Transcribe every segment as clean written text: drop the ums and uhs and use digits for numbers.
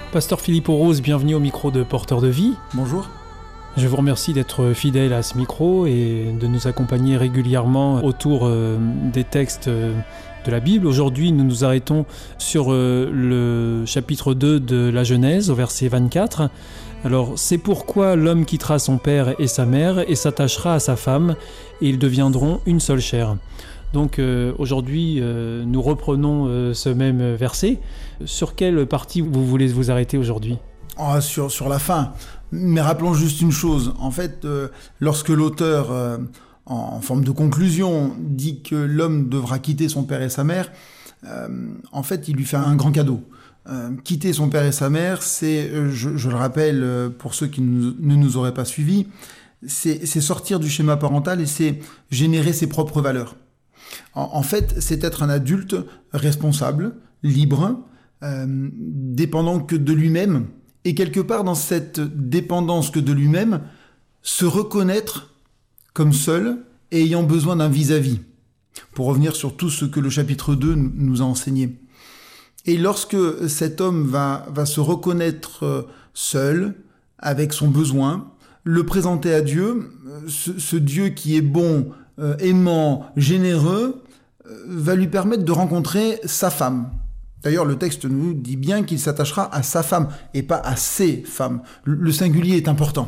Pasteur Philippe Rose, bienvenue au micro de Porteur de Vie. Bonjour. Je vous remercie d'être fidèle à ce micro et de nous accompagner régulièrement autour des textes de la Bible. Aujourd'hui, nous nous arrêtons sur le chapitre 2 de la Genèse, au verset 24. Alors, c'est pourquoi l'homme quittera son père et sa mère et s'attachera à sa femme, et ils deviendront une seule chair. Donc aujourd'hui, nous reprenons ce même verset. Sur quelle partie vous voulez vous arrêter aujourd'hui ? Sur la fin. Mais rappelons juste une chose. En fait, lorsque l'auteur, en forme de conclusion, dit que l'homme devra quitter son père et sa mère, en fait, il lui fait un grand cadeau. Quitter son père et sa mère, c'est, je le rappelle pour ceux qui ne nous auraient pas suivis, c'est sortir du schéma parental et c'est générer ses propres valeurs. En fait, c'est être un adulte responsable, libre, dépendant que de lui-même, et quelque part dans cette dépendance que de lui-même, se reconnaître comme seul et ayant besoin d'un vis-à-vis, pour revenir sur tout ce que le chapitre 2 nous a enseigné. Et lorsque cet homme va se reconnaître seul, avec son besoin, le présenter à Dieu, ce Dieu qui est bon, aimant, généreux, va lui permettre de rencontrer sa femme. D'ailleurs, le texte nous dit bien qu'il s'attachera à sa femme et pas à ses femmes. Le singulier est important.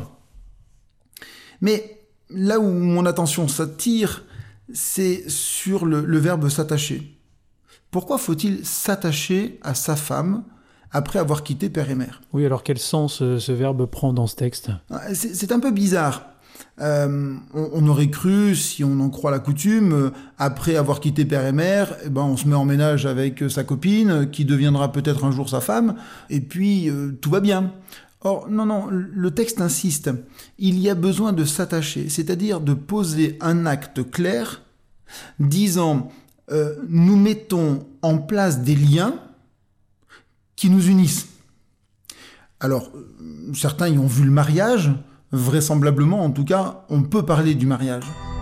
Mais là où mon attention s'attire, c'est sur le verbe s'attacher. Pourquoi faut-il s'attacher à sa femme après avoir quitté père et mère ? Oui, alors quel sens ce verbe prend dans ce texte ? C'est un peu bizarre. On aurait cru, si on en croit la coutume, après avoir quitté père et mère, on se met en ménage avec sa copine, qui deviendra peut-être un jour sa femme, et puis tout va bien. Or, non, le texte insiste. Il y a besoin de s'attacher, c'est-à-dire de poser un acte clair, disant nous mettons en place des liens qui nous unissent. Alors, certains y ont vu le mariage. Vraisemblablement, en tout cas, on peut parler du mariage.